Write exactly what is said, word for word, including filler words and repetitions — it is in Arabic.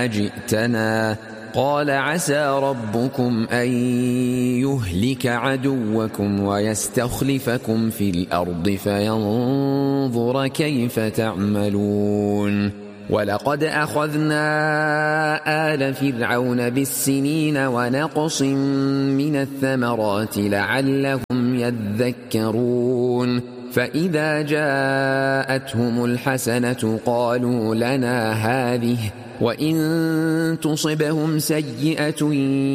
جئتنا قال عسى ربكم أن يهلك عدوكم ويستخلفكم في الأرض فينظر كيف تعملون ولقد أخذنا آل فرعون بالسنين ونقص من الثمرات لعلهم يذكرون فإذا جاءتهم الحسنة قالوا لنا هذه وإن تصبهم سيئة